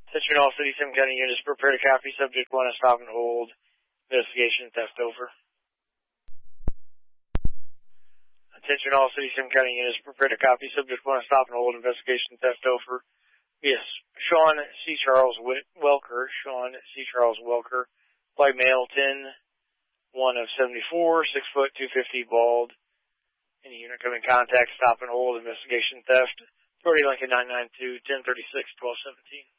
Attention all City Sim County units, prepare to copy. Subject 1 is stop and hold. Investigation theft over. Attention all City Sim County units, prepare to copy. Subject 1 is stop and hold. Investigation theft over. Yes, Sean C. Charles Welker. Sean C. Charles Welker. White male, 10'1" of 74, 6 foot, 250, bald. Any unit come in contact, stop and hold. Investigation theft. Authority Lincoln 992 1036 1217.